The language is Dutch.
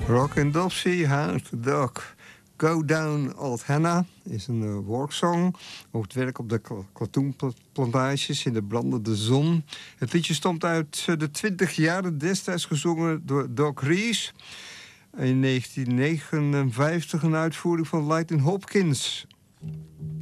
Rock and Dopsy, Hound the Dog. Go Down Old Hannah is een worksong over het werk op de katoenplantages in de brandende zon. Het liedje stamt uit de 20 jaren, destijds gezongen door Doc Rees. In 1959 een uitvoering van Lightning Hopkins.